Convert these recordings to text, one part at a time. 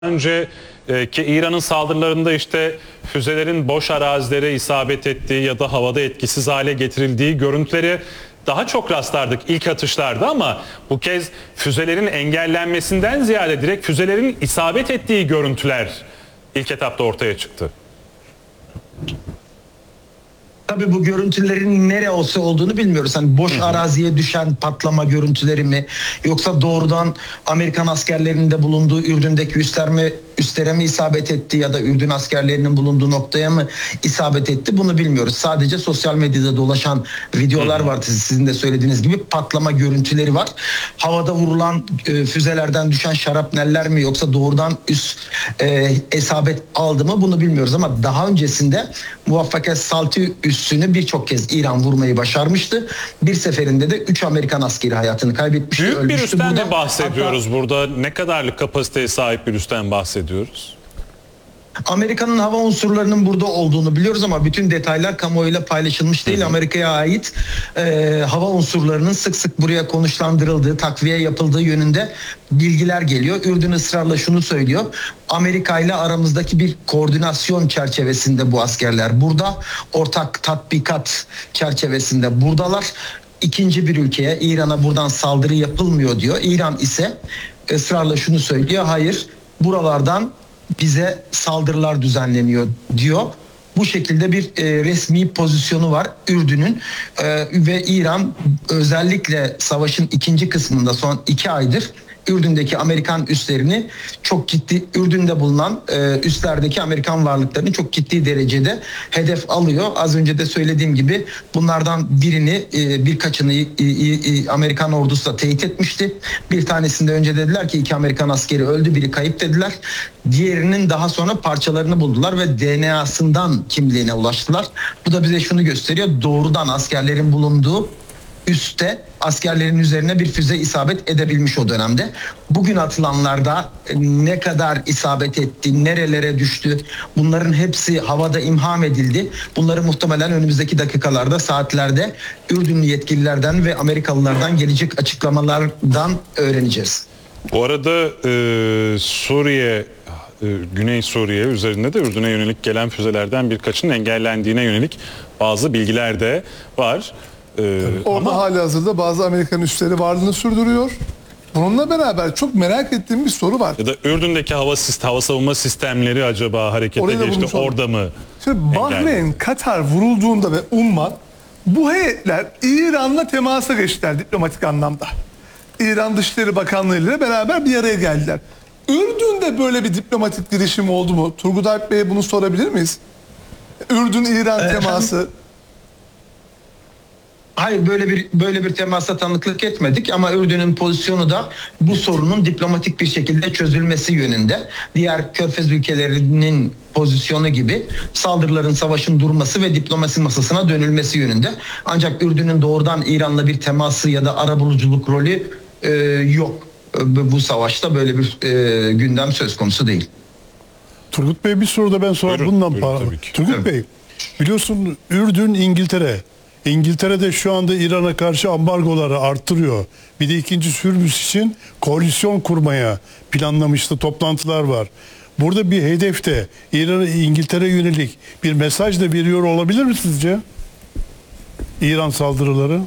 Önce ki İran'ın saldırılarında işte füzelerin boş arazilere isabet ettiği ya da havada etkisiz hale getirildiği görüntüleri daha çok rastlardık ilk atışlarda, ama bu kez füzelerin engellenmesinden ziyade direkt füzelerin isabet ettiği görüntüler ilk etapta ortaya çıktı. Tabii bu görüntülerin nere olsa olduğunu bilmiyoruz. Hani boş araziye düşen patlama görüntüleri mi, yoksa doğrudan Amerikan askerlerinin de bulunduğu Ürdün'deki üstlere mi isabet etti ya da Ürdün askerlerinin bulunduğu noktaya mı isabet etti, bunu bilmiyoruz. Sadece sosyal medyada dolaşan videolar var, sizin de söylediğiniz gibi patlama görüntüleri var. Havada vurulan füzelerden düşen şarapneller mi, yoksa doğrudan isabet aldı mı, bunu bilmiyoruz. Ama daha öncesinde Muvaffaket Salti üssünü birçok kez İran vurmayı başarmıştı. Bir seferinde de 3 Amerikan askeri hayatını kaybetmişti. Büyük bir üstten burada mi bahsediyoruz burada? Ne kadarlık kapasiteye sahip bir üstten bahsediyoruz? Amerika'nın hava unsurlarının burada olduğunu biliyoruz ama bütün detaylar kamuoyuyla paylaşılmış değil. Amerika'ya ait hava unsurlarının sık sık buraya konuşlandırıldığı, takviye yapıldığı yönünde bilgiler geliyor. Ürdün ısrarla şunu söylüyor: Amerika ile aramızdaki bir koordinasyon çerçevesinde bu askerler burada, ortak tatbikat çerçevesinde buradalar. İkinci bir ülkeye, İran'a buradan saldırı yapılmıyor diyor. İran ise ısrarla şunu söylüyor: hayır, buralardan bize saldırılar düzenleniyor diyor. Bu şekilde bir resmi pozisyonu var Ürdün'ün ve İran özellikle savaşın ikinci kısmında son 2 aydır Ürdün'deki Amerikan üslerini çok ciddi, Ürdün'de bulunan üslerdeki Amerikan varlıklarını çok ciddi derecede hedef alıyor. Az önce de söylediğim gibi bunlardan birini, birkaçını Amerikan ordusu da teyit etmişti. Bir tanesinde önce dediler ki 2 Amerikan askeri öldü, biri kayıp dediler. Diğerinin daha sonra parçalarını buldular ve DNA'sından kimliğine ulaştılar. Bu da bize şunu gösteriyor: doğrudan askerlerin bulunduğu üste, askerlerin üzerine bir füze isabet edebilmiş o dönemde. Bugün atılanlarda ne kadar isabet etti, nerelere düştü, bunların hepsi havada imha edildi. Bunları muhtemelen önümüzdeki dakikalarda, saatlerde Ürdünlü yetkililerden ve Amerikalılardan gelecek açıklamalardan öğreneceğiz. Bu arada Suriye, Güney Suriye üzerinde de Ürdün'e yönelik gelen füzelerden birkaçının engellendiğine yönelik bazı bilgiler de var. Orada halihazırda bazı Amerikan üsleri varlığını sürdürüyor. Bununla beraber çok merak ettiğim bir soru var. Ya da Ürdün'deki hava savunma sistemleri acaba harekete geçti, orada mı? Şimdi Bahreyn, Katar vurulduğunda ve Umman, bu heyetler İran'la temasa geçtiler diplomatik anlamda. İran Dışişleri Bakanlığı ile beraber bir araya geldiler. Ürdün'de böyle bir diplomatik girişim oldu mu? Turgut Alp Bey'e bunu sorabilir miyiz? Ürdün-İran teması. Hayır, böyle bir temasa tanıklık etmedik ama Ürdün'ün pozisyonu da bu sorunun diplomatik bir şekilde çözülmesi yönünde. Diğer Körfez ülkelerinin pozisyonu gibi saldırıların, savaşın durması ve diplomasi masasına dönülmesi yönünde. Ancak Ürdün'ün doğrudan İran'la bir teması ya da arabuluculuk rolü yok. Bu savaşta böyle bir gündem söz konusu değil. Turgut Bey, bir soru da ben sorayım bundan. Turgut Bey, biliyorsun Ürdün İngiltere. İngiltere de şu anda İran'a karşı ambargoları arttırıyor. Bir de ikinci Hürmüz için koalisyon kurmaya planlamıştı, toplantılar var. Burada bir hedefte İran'a, İngiltere yönelik bir mesaj da veriyor olabilir mi sizce? İran saldırıları.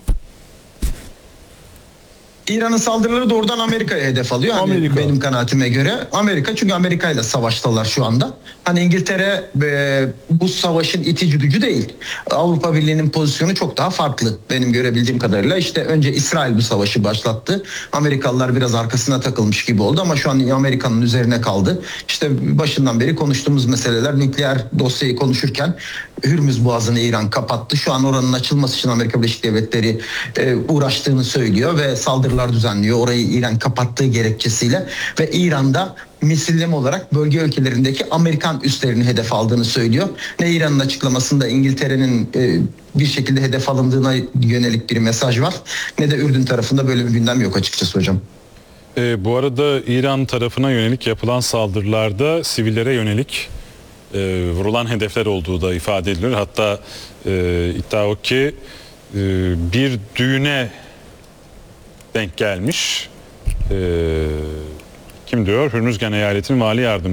İran'ın saldırıları doğrudan Amerika'ya hedef alıyor. Hani benim kanaatime göre Amerika, çünkü Amerika ile savaştalar şu anda. Hani İngiltere bu savaşın itici gücü değil. Avrupa Birliği'nin pozisyonu çok daha farklı benim görebildiğim kadarıyla. İşte önce İsrail bu savaşı başlattı. Amerikalılar biraz arkasına takılmış gibi oldu ama şu an Amerika'nın üzerine kaldı. İşte başından beri konuştuğumuz meseleler, nükleer dosyayı konuşurken Hürmüz Boğazı'nı İran kapattı. Şu an oranın açılması için Amerika Birleşik Devletleri uğraştığını söylüyor ve saldırılar düzenliyor. Orayı İran kapattığı gerekçesiyle ve İran'da misilleme olarak bölge ülkelerindeki Amerikan üslerini hedef aldığını söylüyor. Ne İran'ın açıklamasında İngiltere'nin bir şekilde hedef alındığına yönelik bir mesaj var, ne de Ürdün tarafında böyle bir gündem yok açıkçası hocam. Bu arada İran tarafına yönelik yapılan saldırılarda sivillere yönelik vurulan hedefler olduğu da ifade edilir. Hatta iddia o ki bir düğüne denk gelmiş. Kim diyor? Hürmüzgan Eyaleti'nin vali yardımcısı.